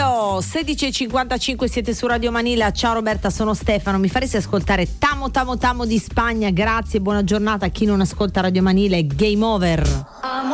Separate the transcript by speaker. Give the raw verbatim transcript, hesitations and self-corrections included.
Speaker 1: Dio, sedici e cinquantacinque, siete su Radio Manila. Ciao Roberta, sono Stefano. Mi faresti ascoltare Tamo Tamo Tamo di Spagna? Grazie, buona giornata a chi non ascolta Radio Manila. È Game Over.